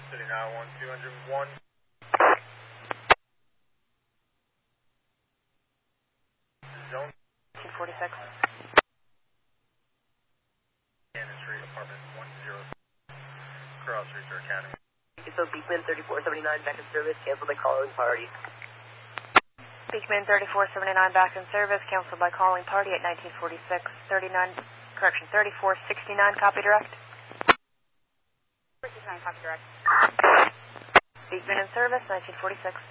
City 91201. Zone 246. Cannon Street, apartment 10. Cross Research Academy. So Beekman 3479 back in service, canceled by calling party. Beekman 3479 back in service, canceled by calling party at 1946, 3469, copy direct. 469, copy direct. Beekman in service, 1946.